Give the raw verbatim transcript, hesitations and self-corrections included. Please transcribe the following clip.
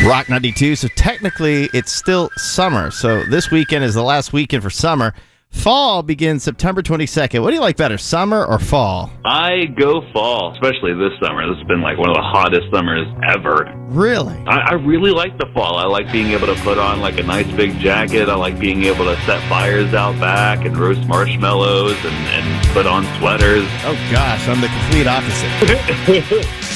Rock ninety-two, so technically it's still summer. So this weekend is the last weekend for summer. Fall begins September twenty-second. What do you like better, summer or fall? I go fall, especially this summer. This has been like one of the hottest summers ever. Really? I, I really like the fall. I like being able to put on like a nice big jacket. I like being able to set fires out back and roast marshmallows and, and put on sweaters. Oh gosh, I'm the complete opposite.